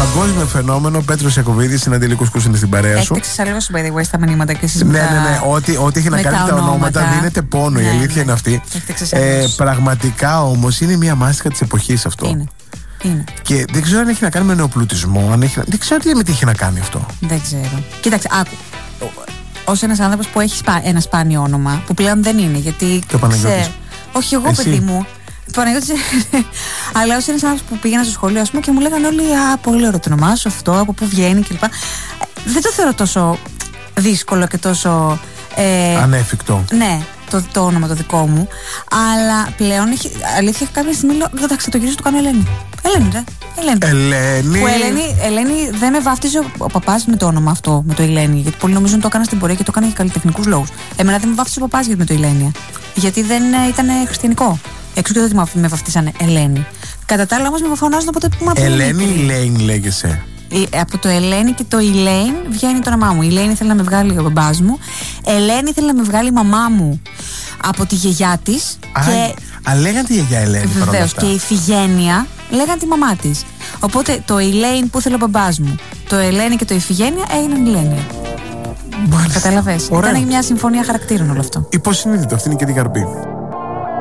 παγκόσμιο φαινόμενο. Πέτρος Ιακωβίδης, είναι Αντιλικούσκους, είναι στην παρέα σου. Έχετε ξεσαλώσει, by the way, στα μηνύματα και εσείς. Ναι. Ό,τι έχει να κάνει τα ονόματα δίνεται πόνο. Η αλήθεια είναι αυτή. Πραγματικά όμως είναι μια μάστιγα της εποχής αυτό. Είναι. Και δεν ξέρω αν έχει να κάνει με νεοπλουτισμό. Δεν ξέρω με τι έχει να κάνει αυτό. Δεν ξέρω. Κοίταξε, άκου. Ως ένας άνθρωπος που έχει ένα σπάνιο όνομα, που πλέον δεν είναι, γιατί. Και ο Παναγιώτης. Όχι, εγώ, εσύ. παιδί μου. Παναγιώτης, αλλά ως ένας άνθρωπος που πήγαινα στο σχολείο, ας πούμε, και μου λέγανε όλοι, πολύ ωραίο το όνομά σου, αυτό, από πού βγαίνει κλπ. Δεν το θεωρώ τόσο δύσκολο και τόσο. Ανέφικτο. Ναι, το όνομα το δικό μου. Αλλά πλέον αλήθεια κάποια στιγμή λέω, εντάξει, το γυρίζω, το κάνω Ελένη. Ελένη. Που Ελένη δεν με βάφτιζε ο παπάς με το όνομα αυτό, με το Ελένη. Γιατί πολλοί νομίζουν το έκανα στην πορεία και το έκανα για καλλιτεχνικούς λόγους. Εμένα δεν με βάφτιζε ο παπάς με το Ελένη. Γιατί δεν ήταν χριστιανικό. Έξω και ότι με βαφτίσανε Ελένη. Κατά τα άλλα όμως με φωνάζουν από το που Ελένη ή Λέιν λέγεσαι? Από το Ελένη και το Ιλέιν βγαίνει το όνομά μου. Η Ελένη ήθελε να με βγάλει ο μπαμπάς μου. Ελένη ήθελε να με βγάλει η μαμά μου από τη γιαγιά της. Λέγανε τη γιαγιά Ελένη. Βεβαίως. Και η Ιφηγένεια λέγανε τη μαμά της. Οπότε το Ιλέιν που ήθελε ο μπαμπάς μου, το Ελένη και το Ιφηγένεια έγιναν Ηλένια. Καταλαβες. Ήταν μια συμφωνία χαρακτήρων όλο αυτό. Υποσυνείδητο, αυτή είναι και την καρπή.